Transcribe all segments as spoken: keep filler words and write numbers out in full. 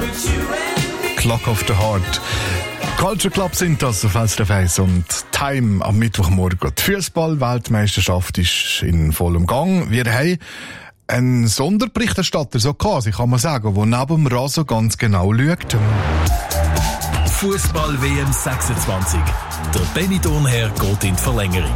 Clock of the Heart. Culture Club sind das auf S R F eins und Time am Mittwochmorgen. Die Fußball-Weltmeisterschaft ist in vollem Gang. Wir haben einen Sonderberichterstatter, so quasi, kann man sagen, der neben dem Raso ganz genau schaut. Fußball-W M sechsundzwanzig. Der Benny Thurnherr geht in die Verlängerung.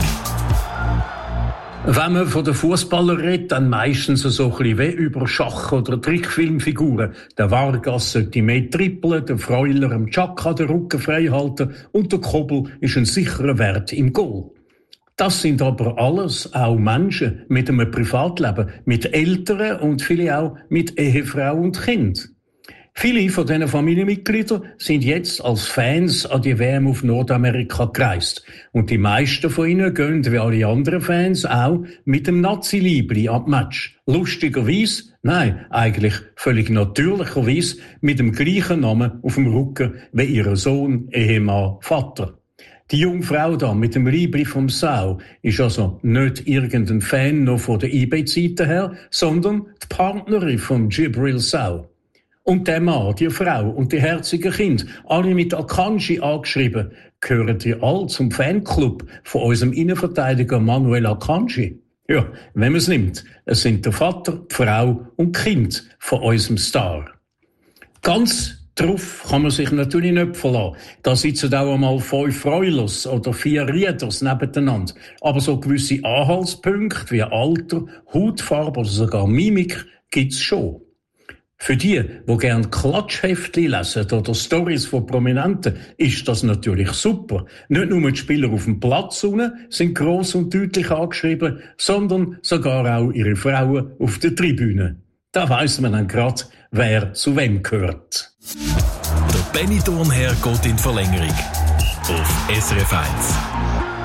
Wenn man von den Fußballern redet, dann meistens so ein bisschen wie über Schach- oder Trickfilmfiguren. Der Vargas sollte mehr trippeln, der Freuler am Chaka den Rücken frei halten und der Kobel ist ein sicherer Wert im Goal. Das sind aber alles auch Menschen mit einem Privatleben, mit Eltern und viele auch mit Ehefrau und Kind. Viele von diesen Familienmitgliedern sind jetzt als Fans an die W M auf Nordamerika gereist. Und die meisten von ihnen gehen, wie alle anderen Fans, auch mit dem Nazi-Liebli am Match. Lustigerweise, nein, eigentlich völlig natürlicherweise, mit dem gleichen Namen auf dem Rücken wie ihr Sohn, Ehemann, Vater. Die junge Frau da mit dem Liebli vom Sau ist also nicht irgendein Fan noch von der eBay-Zeiten her, sondern die Partnerin von Djibril Sow. Und der Mann, die Frau und die herzigen Kinder, alle mit Akanji angeschrieben, gehören die all zum Fanclub von unserem Innenverteidiger Manuel Akanji. Ja, wenn man es nimmt, es sind der Vater, die Frau und die Kind von unserem Star. Ganz drauf kann man sich natürlich nicht verlassen. Da sitzen auch einmal fünf Freulers oder vier Rieders nebeneinander. Aber so gewisse Anhaltspunkte wie Alter, Hautfarbe oder sogar Mimik gibt's schon. Für die, die gerne Klatschheftchen lesen oder Stories von Prominenten, ist das natürlich super. Nicht nur die Spieler auf dem Platz unten sind gross und deutlich angeschrieben, sondern sogar auch ihre Frauen auf der Tribüne. Da weiss man dann gerade, wer zu wem gehört. Der Benny Thurnherr geht in die Verlängerung. Auf S R F eins.